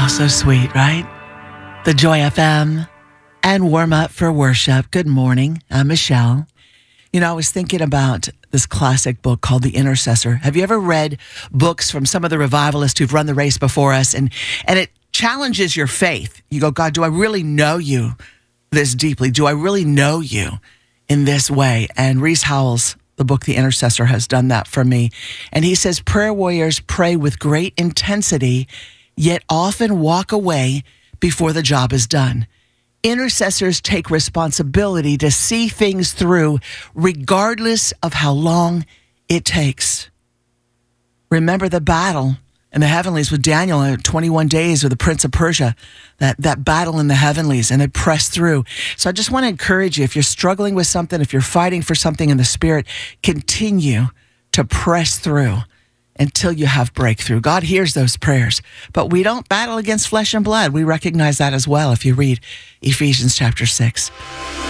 Oh, so sweet, right? The Joy FM and Warm Up for Worship. Good morning. I'm Michelle. You know, I was thinking about this classic book called The Intercessor. Have you ever read books from some of the revivalists who've run the race before us? And it challenges your faith. You go, God, do I really know you this deeply? Do I really know you in this way? And Rees Howells, the book The Intercessor, has done that for me. And he says, prayer warriors pray with great intensity, yet often walk away before the job is done. Intercessors take responsibility to see things through regardless of how long it takes. Remember the battle in the heavenlies with Daniel in 21 days with the Prince of Persia, that battle in the heavenlies, and they pressed through. So I just want to encourage you, if you're struggling with something, if you're fighting for something in the spirit, continue to press through until you have breakthrough. God hears those prayers, but we don't battle against flesh and blood. We recognize that as well if you read Ephesians chapter 6.